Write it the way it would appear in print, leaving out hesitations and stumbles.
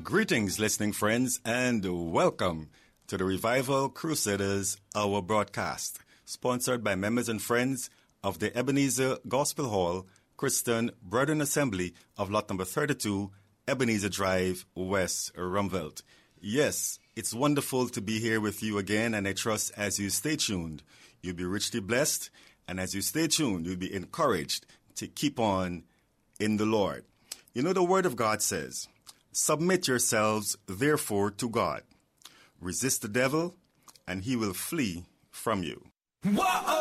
Greetings, listening friends, and welcome to the Revival Crusaders Hour broadcast, sponsored by members and friends of the Ebenezer Gospel Hall Christian Brethren Assembly of lot number 32, Ebenezer Drive, West Rumvelt. Yes, it's wonderful to be here with you again, and I trust as you stay tuned, you'll be richly blessed, and as you stay tuned, you'll be encouraged to keep on in the Lord. You know, the Word of God says, "Submit yourselves, therefore, to God. Resist the devil, and he will flee from you."